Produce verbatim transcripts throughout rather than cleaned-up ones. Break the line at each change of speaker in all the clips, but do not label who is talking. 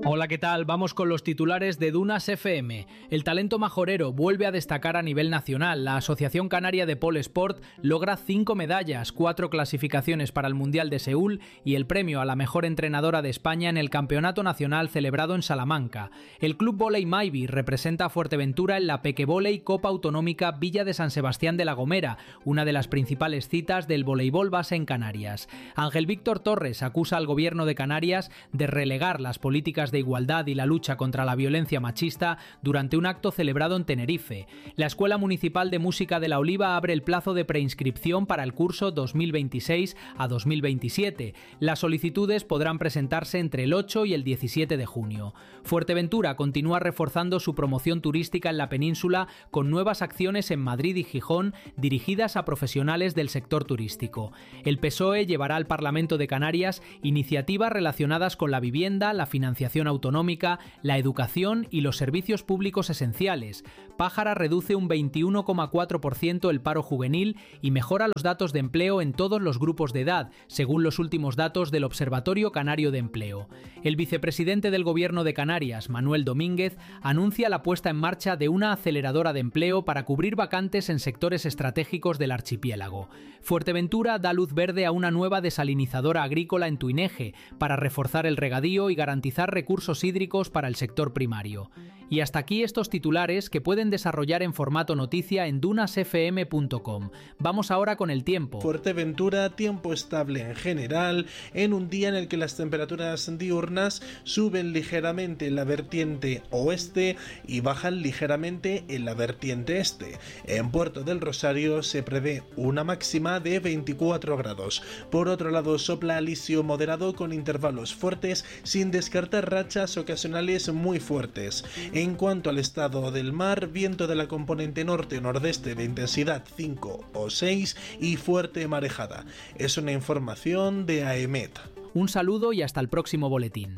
Hola, ¿qué tal? Vamos con los titulares de Dunas F M. El talento majorero vuelve a destacar a nivel nacional. La Asociación Canaria de Pole Sport logra cinco medallas, cuatro clasificaciones para el Mundial de Seúl y el premio a la mejor entrenadora de España en el Campeonato Nacional celebrado en Salamanca. El Club Voley Maybe representa a Fuerteventura en la Pequevoley Copa Autonómica Villa de San Sebastián de la Gomera, una de las principales citas del voleibol base en Canarias. Ángel Víctor Torres acusa al gobierno de Canarias de relegar las políticas de de igualdad y la lucha contra la violencia machista durante un acto celebrado en Tenerife. La Escuela Municipal de Música de La Oliva abre el plazo de preinscripción para el curso dos mil veintiséis a dos mil veintisiete. Las solicitudes podrán presentarse entre el ocho y el diecisiete de junio. Fuerteventura continúa reforzando su promoción turística en la península con nuevas acciones en Madrid y Gijón dirigidas a profesionales del sector turístico. El P S O E llevará al Parlamento de Canarias iniciativas relacionadas con la vivienda, la financiación autonómica, la educación y los servicios públicos esenciales. Pájara reduce un veintiuno coma cuatro por ciento el paro juvenil y mejora los datos de empleo en todos los grupos de edad, según los últimos datos del Observatorio Canario de Empleo. El vicepresidente del Gobierno de Canarias, Manuel Domínguez, anuncia la puesta en marcha de una aceleradora de empleo para cubrir vacantes en sectores estratégicos del archipiélago. Fuerteventura da luz verde a una nueva desalinizadora agrícola en Tuineje para reforzar el regadío y garantizar recursos hídricos para el sector primario. Y hasta aquí estos titulares que pueden desarrollar en formato noticia en dunas f m punto com. Vamos ahora con el tiempo.
Fuerteventura, tiempo estable en general, en un día en el que las temperaturas diurnas suben ligeramente en la vertiente oeste y bajan ligeramente en la vertiente este. En Puerto del Rosario se prevé una máxima de veinticuatro grados. Por otro lado, sopla alisio moderado con intervalos fuertes, sin descartar rachas ocasionales muy fuertes. En cuanto al estado del mar, viento de la componente norte-nordeste de intensidad cinco o seis y fuerte marejada. Es una información de A E M E T.
Un saludo y hasta el próximo boletín.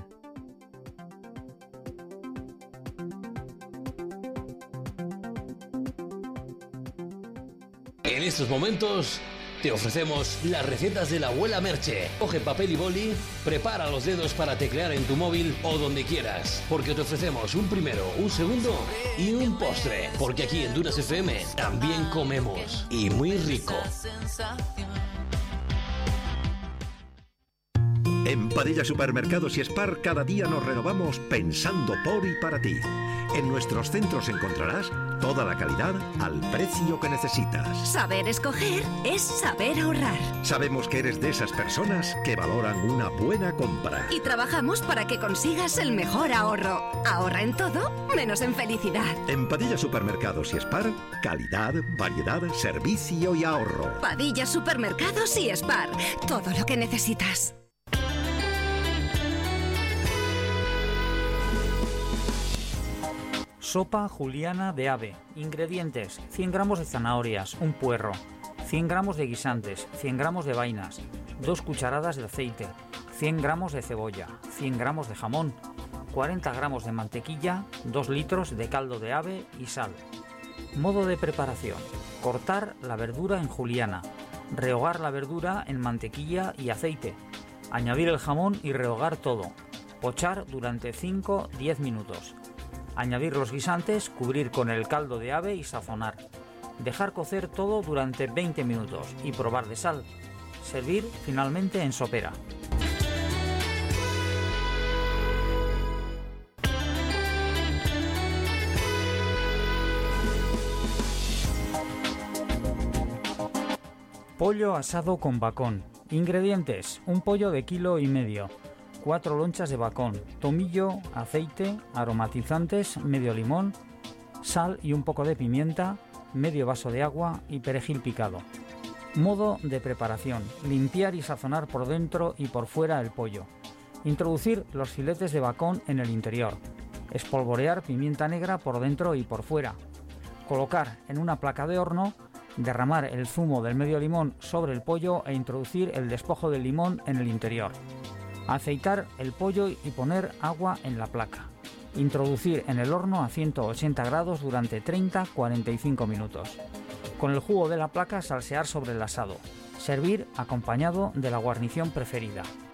En estos momentos te ofrecemos las recetas de la abuela Merche. Coge papel y boli, prepara los dedos para teclear en tu móvil o donde quieras, porque te ofrecemos un primero, un segundo y un postre, porque aquí en Dunas F M también comemos, y muy rico.
En Padilla Supermercados y Spar cada día nos renovamos pensando por y para ti. En nuestros centros encontrarás toda la calidad al precio que necesitas.
Saber escoger es saber ahorrar.
Sabemos que eres de esas personas que valoran una buena compra.
Y trabajamos para que consigas el mejor ahorro. Ahorra en todo, menos en felicidad.
En Padilla Supermercados y Spar, calidad, variedad, servicio y ahorro.
Padilla Supermercados y Spar, todo lo que necesitas.
Sopa juliana de ave. Ingredientes: cien gramos de zanahorias, un puerro, cien gramos de guisantes, cien gramos de vainas, dos cucharadas de aceite, cien gramos de cebolla, cien gramos de jamón, cuarenta gramos de mantequilla, dos litros de caldo de ave y sal. Modo de preparación: cortar la verdura en juliana, rehogar la verdura en mantequilla y aceite, añadir el jamón y rehogar todo, pochar durante cinco a diez minutos. Añadir los guisantes, cubrir con el caldo de ave y sazonar. Dejar cocer todo durante veinte minutos y probar de sal. Servir finalmente en sopera. Pollo asado con bacón. Ingredientes: un pollo de kilo y medio, cuatro lonchas de bacón, tomillo, aceite, aromatizantes, medio limón, sal y un poco de pimienta, medio vaso de agua y perejil picado. Modo de preparación: limpiar y sazonar por dentro y por fuera el pollo. Introducir los filetes de bacón en el interior. Espolvorear pimienta negra por dentro y por fuera. Colocar en una placa de horno, derramar el zumo del medio limón sobre el pollo e introducir el despojo del limón en el interior. Aceitar el pollo y poner agua en la placa. Introducir en el horno a ciento ochenta grados durante treinta a cuarenta y cinco minutos. Con el jugo de la placa salsear sobre el asado. Servir acompañado de la guarnición preferida.